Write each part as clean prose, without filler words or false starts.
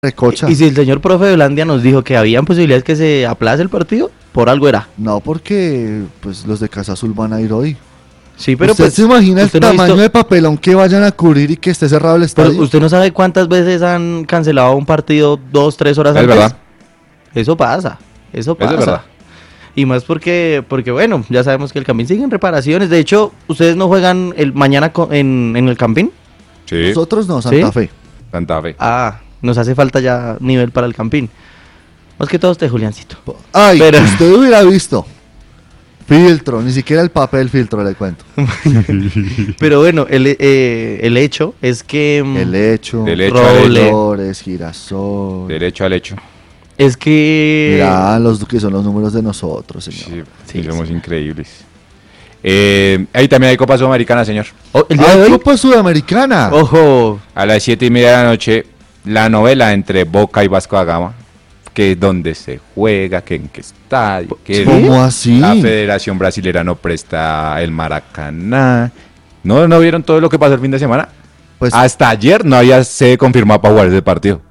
Recocha. Y si el señor profe de Holandia nos dijo que habían posibilidades que se aplace el partido, por algo era. No, porque pues los de Casa Azul van a ir hoy. Sí, pero ¿Usted pues, se imagina el usted no ha tamaño visto- de papelón que vayan a cubrir y que esté cerrado el pero estadio? usted no sabe cuántas veces han cancelado un partido 2-3 horas Es antes. verdad. Eso pasa. Eso es verdad. Y más porque bueno, ya sabemos que el Campín sigue en reparaciones. De hecho, ¿ustedes no juegan el mañana en el Campín? Sí, Nosotros no, Santa ¿Sí? Fe. Santa Fe. Ah, nos hace falta ya nivel para el Campín. Más que todo usted, Juliancito. Ay, Pero- usted hubiera visto. Filtro, ni siquiera el papel filtro le cuento. Pero bueno, el hecho es que... El hecho, Del hecho al Roble. hecho. flores, girasol. Derecho al hecho. Es que... Mira los que son los números de nosotros, señor. Sí, Sí, somos increíbles. Ahí también hay Copa Sudamericana, señor. Oh, el día de ¡Ah, hoy... Copa Sudamericana! Ojo, A las 7:30 de la noche, la novela entre Boca y Vasco da Gama, que es donde se juega, que en qué estadio, que ¿Cómo así? la Federación Brasilera no presta el Maracaná. ¿No vieron todo lo que pasó el fin de semana? Pues Hasta ayer no había sede confirmada para jugar ese partido.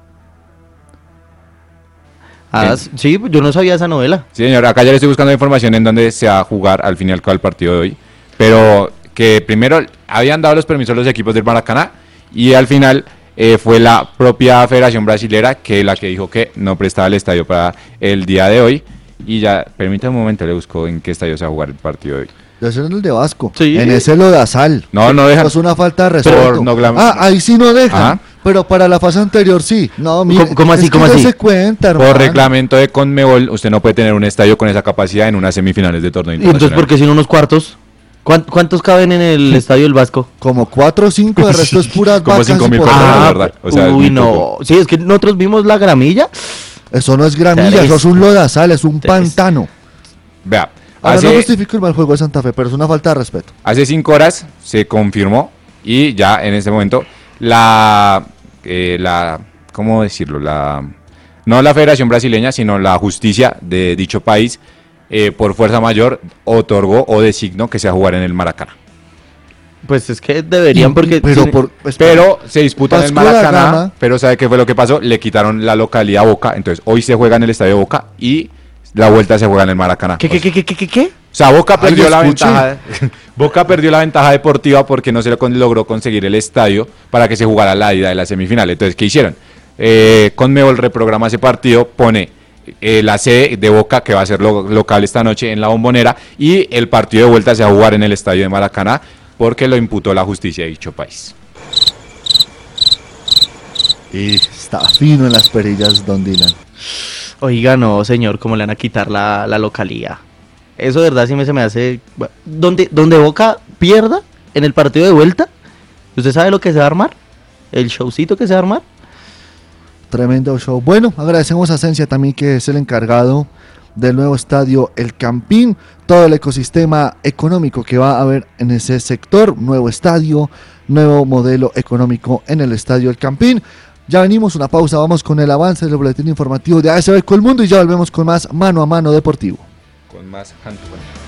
sí, yo no sabía esa novela. Sí, señor, acá ya le estoy buscando información en donde se va a jugar al fin y al cabo el partido de hoy. Pero que primero habían dado los permisos a los equipos del Maracaná y al final fue la propia Federación Brasilera que la que dijo que no prestaba el estadio para el día de hoy. Y ya, permítame un momento, le busco en qué estadio se va a jugar el partido de hoy. debe ser en el de Vasco. Sí. En ese lodazal. No dejan. Es una falta de respeto. Por no ahí sí no dejan. Ajá. Pero para la fase anterior sí. No, mire, ¿Cómo así, es que cómo así? se cuenta, hermano. Por reglamento de Conmebol, usted no puede tener un estadio con esa capacidad en unas semifinales de torneo ¿Y entonces internacional. por qué si no unos cuartos? ¿Cuántos caben en el estadio del Vasco? Como 4 o 5, de resto es puras Como vacas 5.000 y personas, potradas. la verdad. O sea, es uy, muy no. poco. Sí, es que nosotros vimos la gramilla. Eso no es gramilla, Tres. eso es un lodazal, es un Tres. pantano. Vea, Ahora no hace, justifico el mal juego de Santa Fe, pero es una falta de respeto. hace 5 horas se confirmó y ya en este momento ¿cómo decirlo? No la Federación Brasileña, sino la justicia de dicho país, por fuerza mayor, otorgó o designó que se va a jugar en el Maracaná. Pues es que deberían porque... pero, sí, Pero se disputa en el Vasco da Maracaná, Gama. pero ¿sabe qué fue lo que pasó? Le quitaron la localidad a Boca, entonces hoy se juega en el estadio de Boca y la vuelta se juega en el Maracaná. ¿Qué? O sea, Boca perdió Ay, la escuche. ventaja. Boca perdió la ventaja deportiva porque no se logró conseguir el estadio para que se jugara la ida de la semifinal. Entonces, ¿qué hicieron? Conmebol reprograma ese partido, pone la sede de Boca, que va a ser local esta noche en la Bombonera, y el partido de vuelta se va a jugar en el estadio de Maracaná porque lo imputó la justicia de dicho país. Y está fino en las perillas, don Dylan. Oiga, no, señor, ¿cómo le van a quitar la localía? Eso de verdad sí se me hace... Donde Boca pierda en el partido de vuelta, ¿usted sabe lo que se va a armar? El showcito que se va a armar. Tremendo show. Bueno, agradecemos a Cencia también, que es el encargado del nuevo estadio El Campín, todo el ecosistema económico que va a haber en ese sector, nuevo estadio, nuevo modelo económico en el estadio El Campín. Ya venimos, una pausa, vamos con el avance del boletín informativo de ASB Colmundo y ya volvemos con más Mano a Mano Deportivo. Con más handball.